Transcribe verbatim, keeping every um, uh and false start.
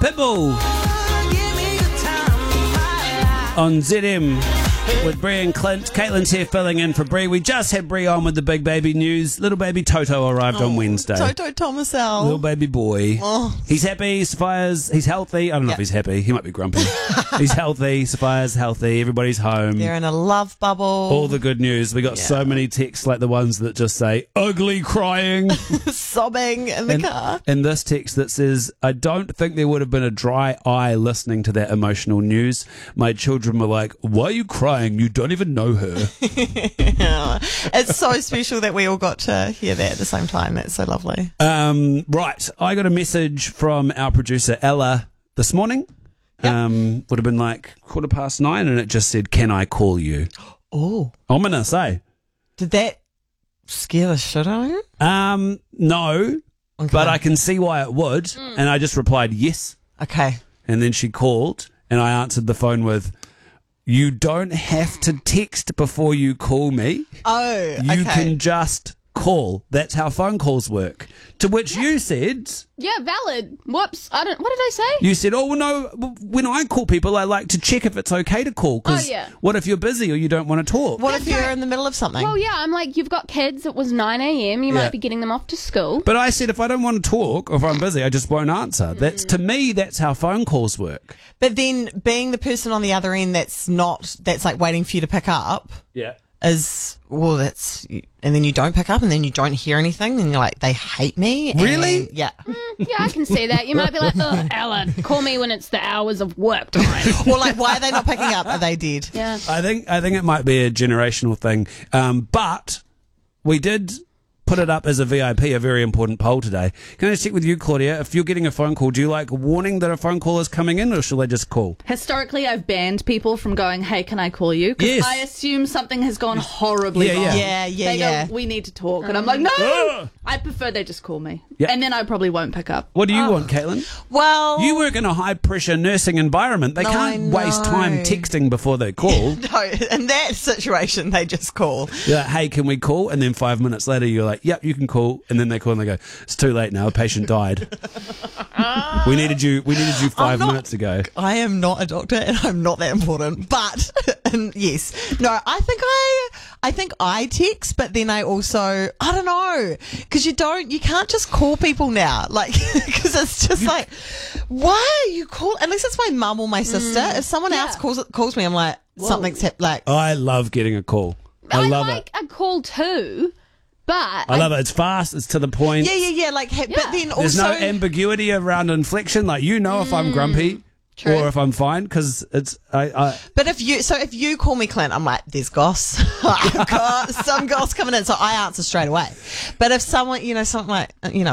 Pitbull on Z M with Bree and Clint. Caitlin's here filling in for Bree. We just had Bree on with the big baby news. Little baby Toto arrived oh, on Wednesday. Toto Tomasel. Little baby boy. Oh. He's happy. Sophia's, he's healthy. I don't know Yep. if he's happy. He might be grumpy. He's healthy. Sophia's healthy. Everybody's home. They're in a love bubble. All the good news. We got Yeah. so many texts like the ones that just say ugly crying. Sobbing in the and, car. and this text that says, I don't think there would have been a dry eye listening to that emotional news. My children were like, why are you crying? You don't even know her. Yeah. It's so special that we all got to hear that at the same time. That's so lovely. Um, right. I got a message from our producer, Ella, this morning. Yep. Um, would have been like quarter past nine, and it just said, can I call you? Oh. Ominous, eh? Did that scare the shit out of you? Um, no, Okay. but I can see why it would. Mm. And I just replied, yes. Okay. And then she called, and I answered the phone with, you don't have to text before you call me. Oh, You okay. can just call. That's how phone calls work. To which you said, Yeah, valid. Whoops. I don't. What did I say? you said, oh, well, no, when I call people, I like to check if it's okay to call. Because Oh, yeah. what if you're busy or you don't want to talk? What if you're in the middle of something? Well, yeah. I'm like, you've got kids. It was nine a.m. You Yeah. might be getting them off to school. But I said, if I don't want to talk or if I'm busy, I just won't answer. That's to me, that's how phone calls work. But then being the person on the other end that's not, that's like waiting for you to pick up Yeah. is, well, that's, and then you don't pick up and then you don't hear anything and you're like, they hate me. and- Really? Yeah. Yeah, I can see that. You might be like, oh, Ella, call me when it's the hours of work time. Or like, why are they not picking up? Are they dead? Yeah. I think I think it might be a generational thing. Um, but we did put it up as a V I P, a very important poll today. Can I check with you, Claudia? If you're getting a phone call, do you like a warning that a phone call is coming in, or shall they just call? Historically, I've banned people from going, hey, can I call you? Because Yes. I assume something has gone horribly Yeah, wrong. yeah. Yeah, yeah, they yeah. go, we need to talk. And I'm like, no! Ah! I prefer they just call me. Yeah. And then I probably won't pick up. What do you want, Caitlin? Well, You work in a high-pressure nursing environment. They No, can't I waste time know. texting before they call. no, in that situation, they just call. You're like, hey, can we call? And then five minutes later, you're like, yep, you can call. And then they call and they go, it's too late now. A patient died. we needed you. We needed you five not- minutes ago. I am not a doctor and I'm not that important, but and yes, no, I think I, I think I text, but then I also, I don't know, because you don't, you can't just call people now, like, because it's just like, why are you call? Unless it's my mum or my sister. If someone else Yeah. calls calls me, I'm like, something's hap- like, I love getting a call. I, love like it. a call too, but I love it. It's fast. It's to the point. yeah, yeah, yeah, like, ha- but Yeah. then There's also, no ambiguity around inflection. Like, you know if I'm grumpy True. or if I'm fine, because it's I, I but if you, so if you call me Clint, I'm like, there's goss. I've got some goss coming in, so I answer straight away. But if someone, you know, something like, you know,